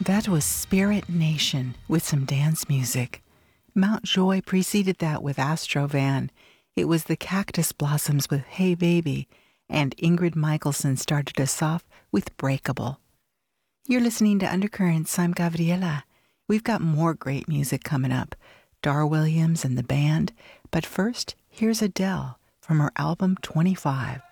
That was Spirit Nation with some dance music. Mount Joy preceded that with Astro Van. It was the Cactus Blossoms with Hey Baby, and Ingrid Michaelson started us off with Breakable. You're listening to Undercurrents. I'm Gabriela. We've got more great music coming up. Dar Williams and the band. But first, here's Adele from her album 25.